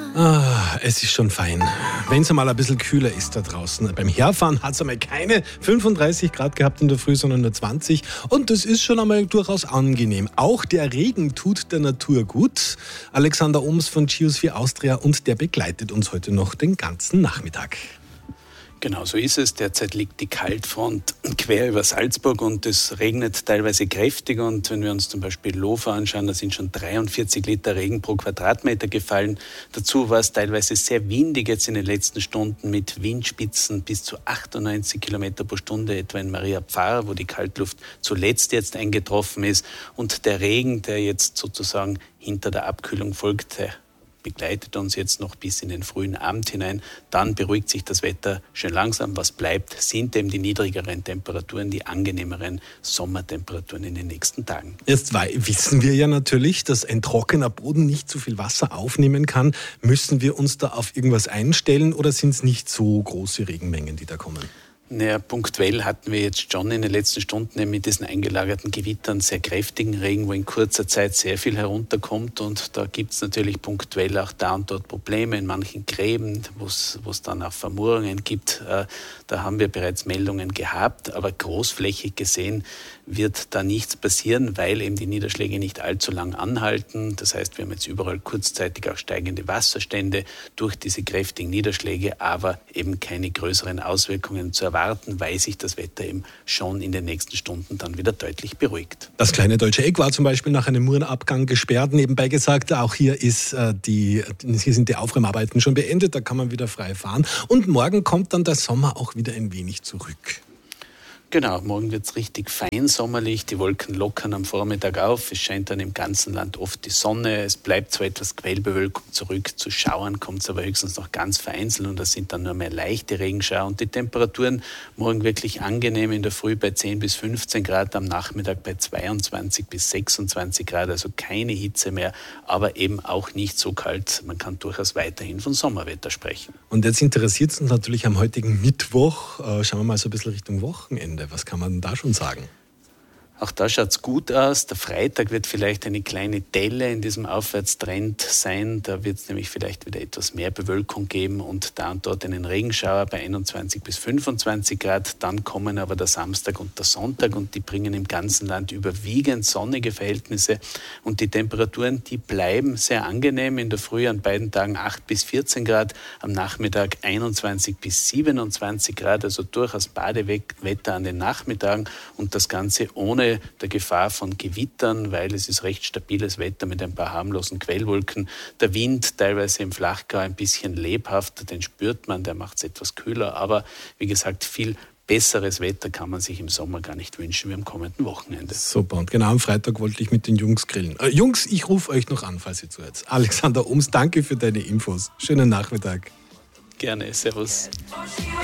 Es ist schon fein, wenn es einmal ein bisschen kühler ist da draußen. Beim Herfahren hat es einmal keine 35 Grad gehabt in der Früh, sondern nur 20. Und das ist schon einmal durchaus angenehm. Auch der Regen tut der Natur gut. Alexander Ohms von Geosphere Austria, und der begleitet uns heute noch den ganzen Nachmittag. Genau, so ist es. Derzeit liegt die Kaltfront quer über Salzburg und es regnet teilweise kräftig. Und wenn wir uns zum Beispiel Lofa anschauen, da sind schon 43 Liter Regen pro Quadratmeter gefallen. Dazu war es teilweise sehr windig jetzt in den letzten Stunden mit Windspitzen bis zu 98 Kilometer pro Stunde, etwa in Maria Pfarr, wo die Kaltluft zuletzt jetzt eingetroffen ist. Und der Regen, der jetzt sozusagen hinter der Abkühlung folgt, der begleitet uns jetzt noch bis in den frühen Abend hinein. Dann beruhigt sich das Wetter schön langsam. Was bleibt, sind eben die niedrigeren Temperaturen, die angenehmeren Sommertemperaturen in den nächsten Tagen. Jetzt wissen wir ja natürlich, dass ein trockener Boden nicht so viel Wasser aufnehmen kann. Müssen wir uns da auf irgendwas einstellen oder sind es nicht so große Regenmengen, die da kommen? Naja, punktuell hatten wir jetzt schon in den letzten Stunden mit diesen eingelagerten Gewittern sehr kräftigen Regen, wo in kurzer Zeit sehr viel herunterkommt. Und da gibt es natürlich punktuell auch da und dort Probleme in manchen Gräben, wo es dann auch Vermurungen gibt. Da haben wir bereits Meldungen gehabt, aber großflächig gesehen wird da nichts passieren, weil eben die Niederschläge nicht allzu lang anhalten. Das heißt, wir haben jetzt überall kurzzeitig auch steigende Wasserstände durch diese kräftigen Niederschläge, aber eben keine größeren Auswirkungen zu erwarten, weil sich das Wetter eben schon in den nächsten Stunden dann wieder deutlich beruhigt. Das kleine Deutsche Eck war zum Beispiel nach einem Murenabgang gesperrt. Nebenbei gesagt, auch hier sind die Aufräumarbeiten schon beendet, da kann man wieder frei fahren. Und morgen kommt dann der Sommer auch wieder ein wenig zurück. Genau, morgen wird es richtig fein sommerlich, die Wolken lockern am Vormittag auf, es scheint dann im ganzen Land oft die Sonne, es bleibt zwar etwas Quellbewölkung zurück, zu Schauern kommt es aber höchstens noch ganz vereinzelt und das sind dann nur mehr leichte Regenschauer und die Temperaturen morgen wirklich angenehm, in der Früh bei 10 bis 15 Grad, am Nachmittag bei 22 bis 26 Grad, also keine Hitze mehr, aber eben auch nicht so kalt, man kann durchaus weiterhin von Sommerwetter sprechen. Und jetzt interessiert es uns natürlich am heutigen Mittwoch, schauen wir mal so ein bisschen Richtung Wochenende. Was kann man da schon sagen? Auch da schaut es gut aus. Der Freitag wird vielleicht eine kleine Delle in diesem Aufwärtstrend sein. Da wird es nämlich vielleicht wieder etwas mehr Bewölkung geben und da und dort einen Regenschauer bei 21 bis 25 Grad. Dann kommen aber der Samstag und der Sonntag und die bringen im ganzen Land überwiegend sonnige Verhältnisse. Und die Temperaturen, die bleiben sehr angenehm. In der Früh an beiden Tagen 8 bis 14 Grad, am Nachmittag 21 bis 27 Grad, also durchaus Badewetter an den Nachmittagen und das Ganze ohne der Gefahr von Gewittern, weil es ist recht stabiles Wetter mit ein paar harmlosen Quellwolken. Der Wind teilweise im Flachgau ein bisschen lebhafter, den spürt man, der macht es etwas kühler, aber wie gesagt, viel besseres Wetter kann man sich im Sommer gar nicht wünschen wie am kommenden Wochenende. Super, und genau am Freitag wollte ich mit den Jungs grillen. Jungs, ich rufe euch noch an, falls ihr zuhört. Alexander Ohms, danke für deine Infos. Schönen Nachmittag. Gerne, servus.